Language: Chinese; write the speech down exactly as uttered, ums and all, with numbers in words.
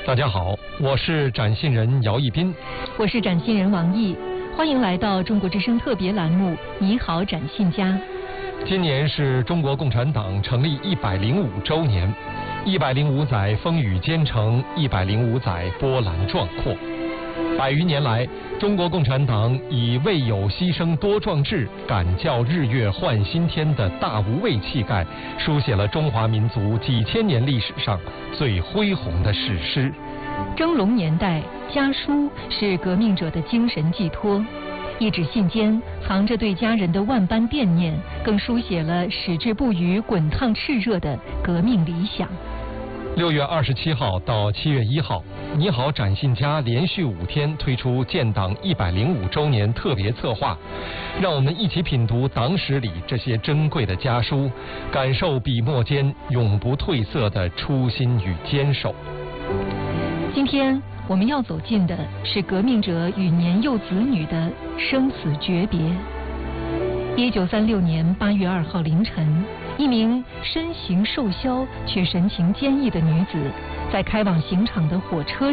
大家好，我是展信人姚一斌， 我是展信人王毅，欢迎来到中国之声特别栏目《你好，展信家》。 今年是中国共产党成立一百零五周年，一百零五载风雨兼程，一百零五载波澜壮阔。百余年来，中国共产党以为有牺牲多壮志，敢教日月换新天的大无畏气概，书写了中华民族几千年历史上最恢宏的史诗。 峥嵘年代，家书是革命者的精神寄托，一纸信间藏着对家人的万般惦念，更书写了矢志不渝、滚烫炽热的革命理想。 六月二十七号到七月一号，你好，展信家连续五天推出建党一百零五周年特别策划，让我们一起品读党史里这些珍贵的家书，感受笔墨间永不褪色的初心与坚守。 今天我们要走进的是革命者与年幼子女的生死诀别。一九三六年八月二号凌晨，一名身形瘦削却神情坚毅的女子，在开往刑场的火车